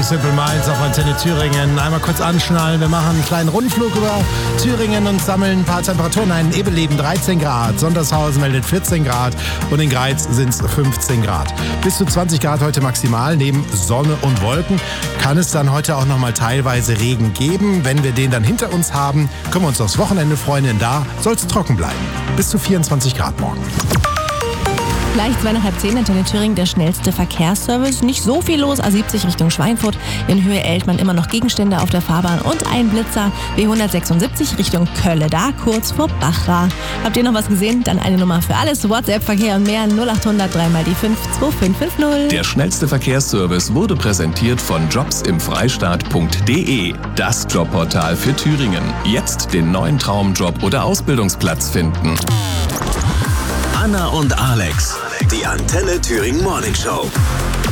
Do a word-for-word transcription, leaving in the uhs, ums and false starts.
Simple Minds auf Antenne Thüringen. Einmal kurz anschnallen. Wir machen einen kleinen Rundflug über Thüringen und sammeln ein paar Temperaturen ein. Ebeleben dreizehn Grad, Sondershausen meldet vierzehn Grad und in Greiz sind es fünfzehn Grad. Bis zu zwanzig Grad heute maximal. Neben Sonne und Wolken kann es dann heute auch noch mal teilweise Regen geben. Wenn wir den dann hinter uns haben, können wir uns aufs Wochenende freuen, denn da soll es trocken bleiben. Bis zu vierundzwanzig Grad morgen. Gleich zwei nach halb zehn, Antenne Thüringen, der schnellste Verkehrsservice. Nicht so viel los, A siebzig Richtung Schweinfurt. In Höhe Eltmann immer noch Gegenstände auf der Fahrbahn und ein Blitzer. B hundertsechsundsiebzig Richtung Kölle, da kurz vor Bachrah. Habt ihr noch was gesehen? Dann eine Nummer für alles. WhatsApp-Verkehr und mehr null acht hundert drei mal die fünf zwei fünf fünf null. Der schnellste Verkehrsservice wurde präsentiert von jobsimfreistaat punkt de. Das Jobportal für Thüringen. Jetzt den neuen Traumjob oder Ausbildungsplatz finden. Anna und Alex, die Antenne Thüringen Morning Show.